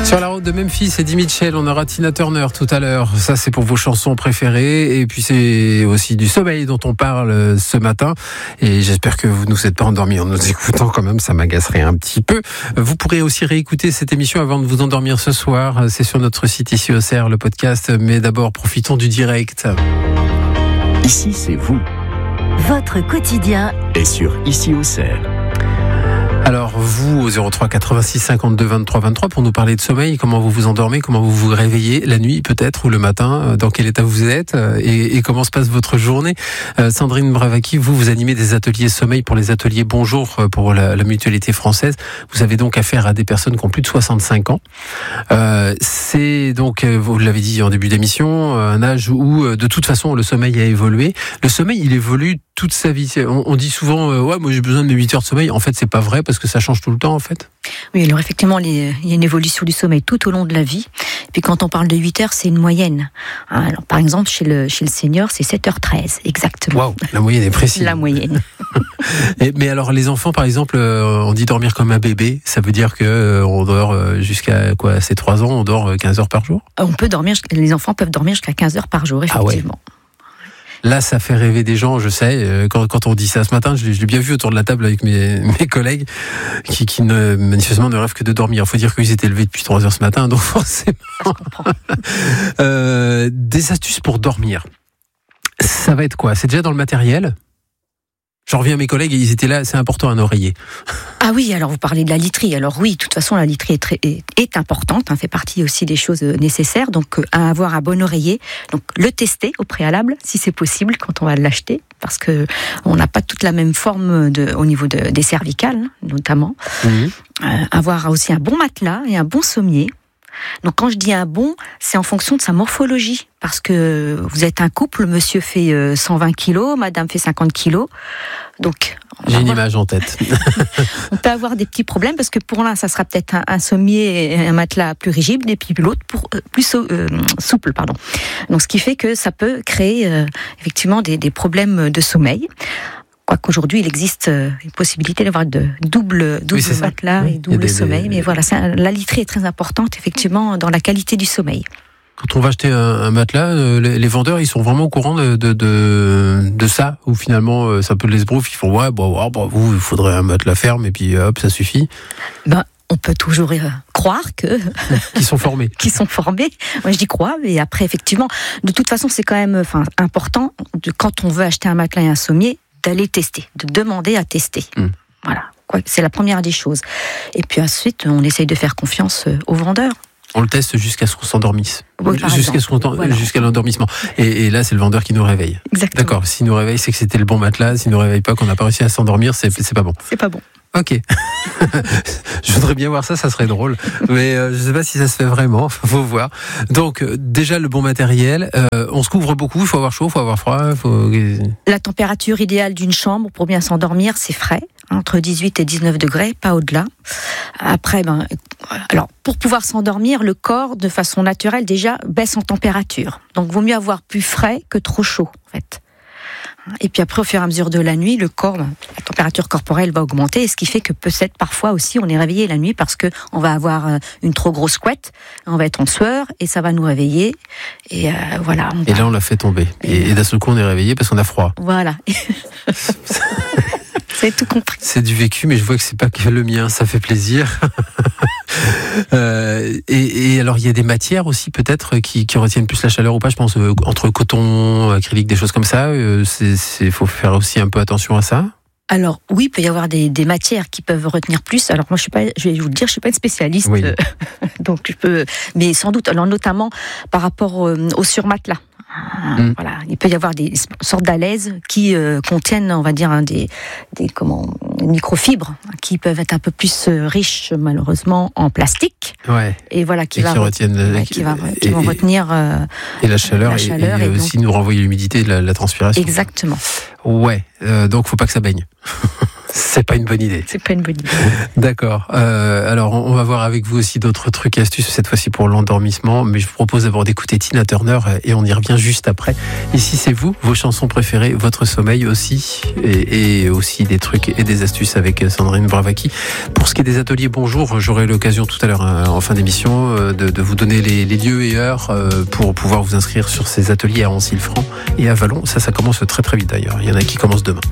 Sur la route de Memphis, Eddie Mitchell, on aura Tina Turner tout à l'heure. Ça, c'est pour vos chansons préférées. Et puis, c'est aussi du sommeil dont on parle ce matin. Et j'espère que vous ne vous êtes pas endormis en nous écoutant quand même. Ça m'agacerait un petit peu. Vous pourrez aussi réécouter cette émission avant de vous endormir ce soir. C'est sur notre site ici au CER, le podcast. Mais d'abord, profitons du direct. Ici, c'est vous. Votre quotidien Et sur Ici au CER. Alors vous au 03 86 52 23 23 pour nous parler de sommeil, comment vous vous endormez, comment vous vous réveillez la nuit peut-être ou le matin, dans quel état vous êtes et comment se passe votre journée. Sandrine Bravaki, vous animez des ateliers sommeil pour les ateliers Bonjour pour la Mutualité française. Vous avez donc affaire à des personnes qui ont plus de 65 ans. C'est donc, vous l'avez dit en début d'émission, un âge où de toute façon le sommeil a évolué. Le sommeil il évolue toute sa vie. On dit souvent ouais moi j'ai besoin de mes 8 heures de sommeil. En fait c'est pas vrai parce que ça change tout le temps en fait. Oui, alors effectivement, il y a une évolution du sommeil tout au long de la vie. Et puis quand on parle de 8 heures, c'est une moyenne. Alors par exemple, chez le senior, c'est 7h13, exactement. Waouh, la moyenne est précise. La moyenne. Mais alors les enfants, par exemple, on dit dormir comme un bébé. Ça veut dire que on dort jusqu'à quoi, c'est 3 ans, on dort 15 heures par jour. Les enfants peuvent dormir jusqu'à 15 heures par jour, effectivement. Ah ouais. Là, ça fait rêver des gens, je sais. Quand on dit ça ce matin, je l'ai bien vu autour de la table avec mes collègues qui manifestement ne rêvent que de dormir. Il faut dire qu'ils étaient levés depuis 3 heures ce matin, donc forcément. Je comprends. Des astuces pour dormir. Ça va être quoi ? C'est déjà dans le matériel ? J'en reviens à mes collègues et ils étaient là, c'est important un oreiller. Ah oui, alors vous parlez de la literie. Alors oui, de toute façon, la literie est importante, fait partie aussi des choses nécessaires. Donc, à avoir un bon oreiller. Donc, le tester au préalable, si c'est possible, quand on va l'acheter. Parce que on n'a pas toute la même forme au niveau des cervicales, notamment. Mmh. Avoir aussi un bon matelas et un bon sommier. Donc quand je dis un bon, c'est en fonction de sa morphologie. Parce que vous êtes un couple, monsieur fait 120 kilos, madame fait 50 kilos. Donc, j'ai une image en tête. On peut avoir des petits problèmes parce que pour l'un, ça sera peut-être un sommier et un matelas plus rigide, et puis l'autre plus souple. Donc ce qui fait que ça peut créer effectivement des problèmes de sommeil. Quoiqu'aujourd'hui, il existe une possibilité d'avoir de double matelas et double sommeil. Mais voilà, la literie est très importante, effectivement, dans la qualité du sommeil. Quand on va acheter un matelas, les vendeurs, ils sont vraiment au courant de ça, ou finalement, ça peut les esbrouffer, ils font vous, il faudrait un matelas ferme, et puis hop, ça suffit. On peut toujours croire que... Qui sont formés. Qui sont formés. Moi, je dis croire, mais après, effectivement, de toute façon, c'est quand même important, quand on veut acheter un matelas et un sommier, d'aller tester, de demander à tester. Voilà, c'est la première des choses. Et puis ensuite, on essaye de faire confiance aux vendeurs. On le teste jusqu'à ce qu'on s'endormisse. Oui, jusqu'à l'endormissement. Et là, c'est le vendeur qui nous réveille. Exactement. D'accord, s'il nous réveille, c'est que c'était le bon matelas. S'il nous réveille pas, qu'on n'a pas réussi à s'endormir, c'est pas bon. C'est pas bon. Ok. Je voudrais bien voir ça serait drôle. Mais je sais pas si ça se fait vraiment, faut voir. Donc, déjà, le bon matériel. On se couvre beaucoup, il faut avoir chaud, il faut avoir froid. La température idéale d'une chambre pour bien s'endormir, c'est frais, entre 18 et 19 degrés, pas au-delà. Après, alors, pour pouvoir s'endormir, le corps, de façon naturelle, déjà, baisse en température. Donc, vaut mieux avoir plus frais que trop chaud, en fait. Et puis après, au fur et à mesure de la nuit, le corps, la température corporelle va augmenter, ce qui fait que peut-être parfois aussi on est réveillé la nuit parce que on va avoir une trop grosse couette, on va être en sueur et ça va nous réveiller. Et voilà. Et là, on l'a fait tomber. Et d'un seul coup, on est réveillé parce qu'on a froid. Voilà. C'est tout compris. C'est du vécu, mais je vois que c'est pas que le mien, ça fait plaisir. Et alors, il y a des matières aussi peut-être qui retiennent plus la chaleur ou pas. Je pense entre coton, acrylique, des choses comme ça. Faut faire aussi un peu attention à ça. Alors oui, il peut y avoir des matières qui peuvent retenir plus. Alors moi, je vais vous le dire, je suis pas une spécialiste, oui. Donc je peux, mais sans doute. Alors notamment par rapport au surmatelas. Voilà, il peut y avoir des sortes d'alaises qui contiennent, on va dire, des microfibres qui peuvent être un peu plus riches, malheureusement, en plastique. Ouais. Et voilà, qui vont retenir et la chaleur et aussi nous renvoyer l'humidité, la transpiration. Exactement. Ouais. Donc faut pas que ça baigne. C'est pas une bonne idée. C'est pas une bonne idée. D'accord. Alors, on va voir avec vous aussi d'autres trucs et astuces, cette fois-ci pour l'endormissement. Mais je vous propose d'abord d'écouter Tina Turner et on y revient juste après. Ici, c'est vous, vos chansons préférées, votre sommeil aussi. Et aussi des trucs et des astuces avec Sandrine Bravacchi. Pour ce qui est des ateliers, bonjour. J'aurai l'occasion tout à l'heure, en fin d'émission, de vous donner les lieux et heures pour pouvoir vous inscrire sur ces ateliers à Ancille-Franc et à Vallon. Ça commence très très vite d'ailleurs. Il y en a qui commencent demain.